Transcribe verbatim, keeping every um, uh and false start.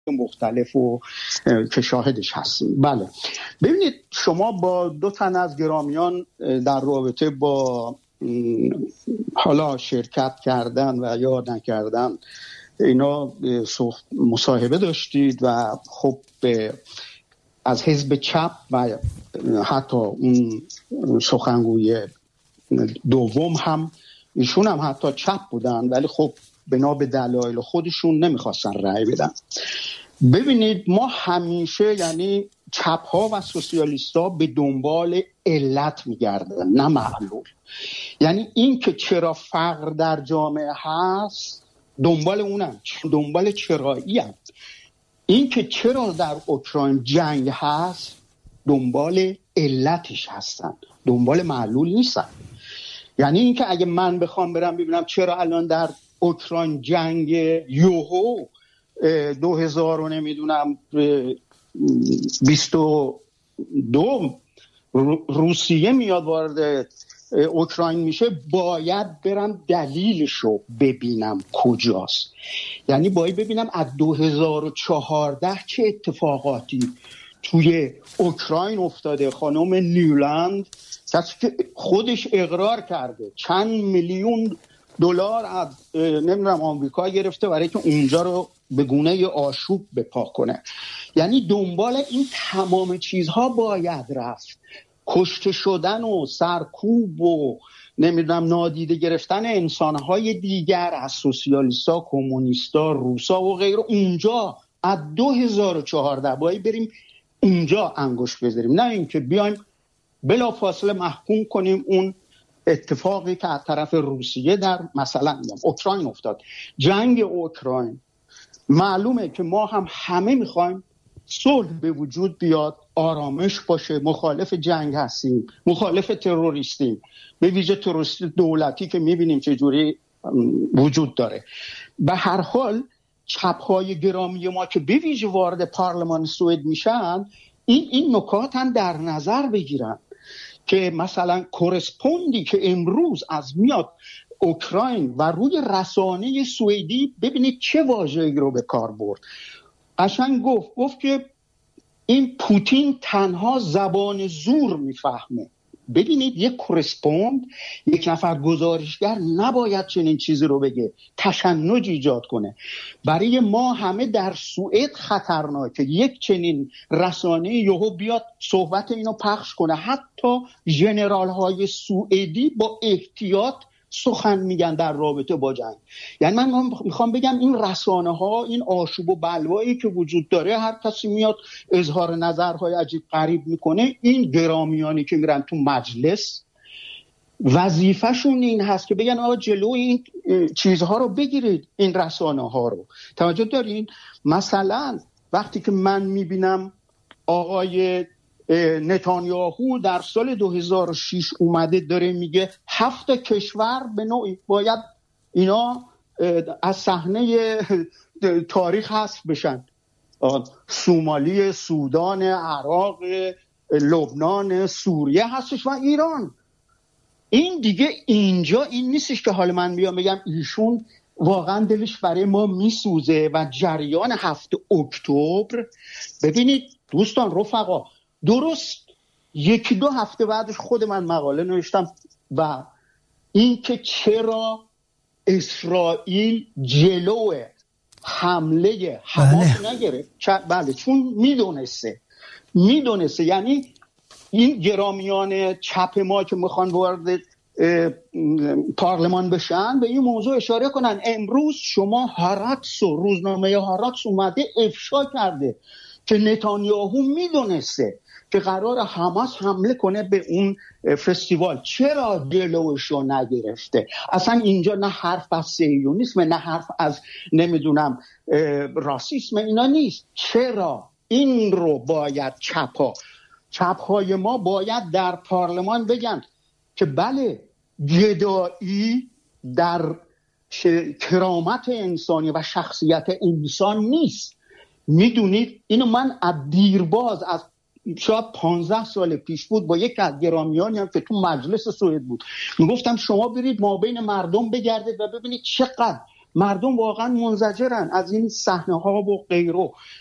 مختلف و که شاهدش هستیم. بله ببینید شما با دو تن از گرامیان در رابطه با حالا شرکت کردن و یا نکردن اینا مصاحبه داشتید و خب از حزب چپ و حتی اون سخنگوی دوم هم ایشون هم حتی چپ بودن ولی خب بنا به دلایل خودشون نمیخواستن رأی بدن. ببینید ما همیشه یعنی چپ ها و سوسیالیست ها به دنبال علت میگردن نه معلول. یعنی این که چرا فقر در جامعه هست دنبال اونم، دنبال چرایی هم. این که چرا در اوکراین جنگ هست دنبال علتش هستن، دنبال معلول نیستن. یعنی این که اگه من بخوام برم ببینم چرا الان در اوکراین جنگ یوهو دو هزار و نمیدونم بیست و دو روسیه میاد وارد اوکراین میشه، باید برم دلیلشو ببینم کجاست. یعنی باید ببینم از دو هزار و چهارده چه اتفاقاتی توی اوکراین افتاده. خانم نیولند کسی که خودش اقرار کرده چند میلیون دلار از نمیدونم آمریکا گرفته برای که اونجا رو به گونه آشوب بپا کنه. یعنی دنبال این تمام چیزها باید رفت. کشته شدن و سرکوب و نمیدونم نادیده گرفتن انسانهای دیگر از سوسیالیستا، کمونیستا، روسا و غیره، اونجا از دو هزار و چهارده باید بریم اونجا انگشت بذاریم، نه اینکه بیایم بلا فاصله محکوم کنیم اون اتفاقی که از طرف روسیه در مثلا اوکراین افتاد. جنگ اوکراین معلومه که ما هم همه میخوایم صلح به وجود بیاد، آرامش باشه، مخالف جنگ هستیم، مخالف تروریستیم، به ویژه تروریست دولتی که میبینیم چه جوری وجود داره. به هر حال چپ‌های گرامی ما که به ویژه وارد پارلمان سوئد میشن این این نکات هم در نظر بگیرن که مثلا کورسپوندی که امروز از میاد اوکراین و روی رسانه سوئدی ببینید چه واژه‌ای رو به کار برد. قشنگ گفت گفت که این پوتین تنها زبان زور میفهمه. ببینید یک کورسپوند، یک نفر گزارشگر نباید چنین چیزی رو بگه، تشنج ایجاد کنه. برای ما همه در سوئد خطرناکه یک چنین رسانه یهو بیاد صحبت اینو پخش کنه. حتی ژنرال های سوئدی با احتیاط سخن میگن در رابطه با جنگ. یعنی من میخوام بگم این رسانه ها، این آشوب و بلوایی که وجود داره، هر کسی میاد اظهار نظرهای عجیب غریب میکنه. این گرامیانی که میرن تو مجلس وظیفه‌شون این هست که بگن آقا جلوی این چیزها رو بگیرید، این رسانه ها رو. توجه دارین؟ مثلا وقتی که من میبینم آقای نتانیاهو در سال دو هزار و شش اومده داره میگه هفت کشور به نوعی باید اینا از صحنه تاریخ حذف بشن، سومالی، سودان، عراق، لبنان، سوریه هستش و ایران. این دیگه اینجا این نیستش که حالا من بیام بگم ایشون واقعا دلش برای ما میسوزه. و جریان هفت اکتبر ببینید دوستان رفقا، درست یکی دو هفته بعدش خود من مقاله نوشتم و این که چرا اسرائیل جلو حمله حماس نگرفت. بله چون میدونسته میدونسته یعنی این گرامیان چپ ما که میخوان وارد پارلمان بشن به این موضوع اشاره کنن. امروز شما هاراتس و روزنامه هاراتس اومده افشا کرده که نتانیاهو میدونسته که قرار حماس حمله کنه به اون فستیوال، چرا جلوشو نگرفته؟ اصلا اینجا نه حرف از صهیونیسم نه حرف از نمیدونم راسیسم، اینا نیست. چرا این رو باید چپا چپهای ما باید در پارلمان بگن که بله گدایی در کرامت انسانی و شخصیت انسان نیست. میدونید اینو من از دیرباز از شاید پانزده سال پیش بود با یک از گرامیانی هم که تو مجلس سوئد بود میگفتم شما برید ما بین مردم بگردید و ببینید چقدر مردم واقعا منزجرن از این صحنه ها و غیره.